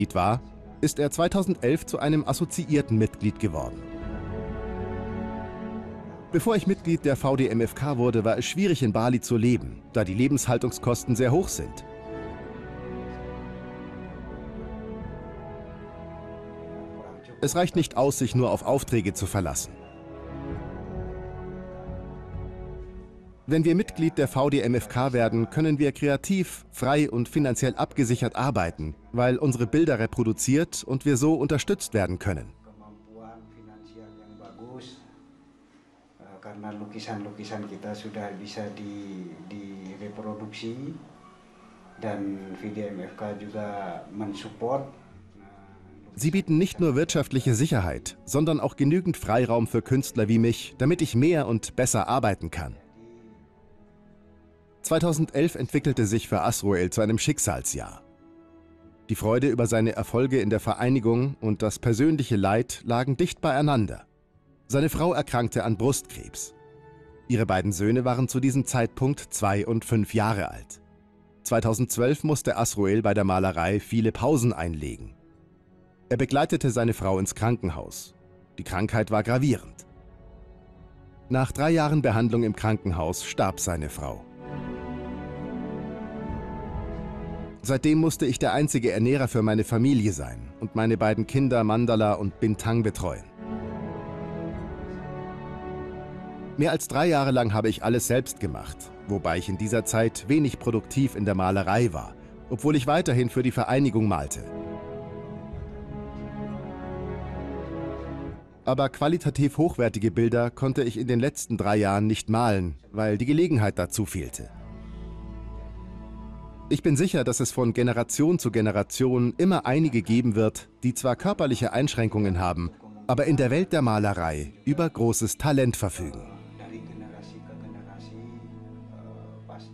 war, ist er 2011 zu einem assoziierten Mitglied geworden. Bevor ich Mitglied der VDMFK wurde, war es schwierig, in Bali zu leben, da die Lebenshaltungskosten sehr hoch sind. Es reicht nicht aus, sich nur auf Aufträge zu verlassen. Wenn wir Mitglied der VDMFK werden, können wir kreativ, frei und finanziell abgesichert arbeiten, weil unsere Bilder reproduziert und wir so unterstützt werden können. Karena lukisan-lukisan kita sudah bisa direproduksi dan VDMFK juga mensupport. Sie bieten nicht nur wirtschaftliche Sicherheit, sondern auch genügend Freiraum für Künstler wie mich, damit ich mehr und besser arbeiten kann. 2011 entwickelte sich für Azroel zu einem Schicksalsjahr. Die Freude über seine Erfolge in der Vereinigung und das persönliche Leid lagen dicht beieinander. Seine Frau erkrankte an Brustkrebs. Ihre beiden Söhne waren zu diesem Zeitpunkt 2 und 5 Jahre alt. 2012 musste Azroel bei der Malerei viele Pausen einlegen. Er begleitete seine Frau ins Krankenhaus. Die Krankheit war gravierend. Nach 3 Jahren Behandlung im Krankenhaus starb seine Frau. Seitdem musste ich der einzige Ernährer für meine Familie sein und meine beiden Kinder Mandala und Bintang betreuen. Mehr als 3 Jahre lang habe ich alles selbst gemacht, wobei ich in dieser Zeit wenig produktiv in der Malerei war, obwohl ich weiterhin für die Vereinigung malte. Aber qualitativ hochwertige Bilder konnte ich in den letzten 3 Jahren nicht malen, weil die Gelegenheit dazu fehlte. Ich bin sicher, dass es von Generation zu Generation immer einige geben wird, die zwar körperliche Einschränkungen haben, aber in der Welt der Malerei über großes Talent verfügen.